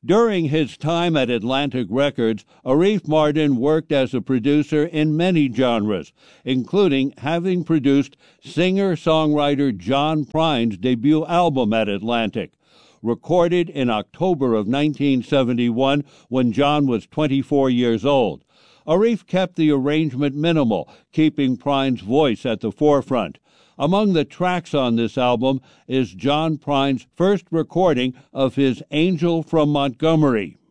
During his time at Atlantic Records, Arif Mardin worked as a producer in many genres, including having produced singer-songwriter John Prine's debut album at Atlantic. Recorded in October of 1971 when John was 24 years old. Arif kept the arrangement minimal, keeping Prine's voice at the forefront. Among the tracks on this album is John Prine's first recording of his Angel from Montgomery.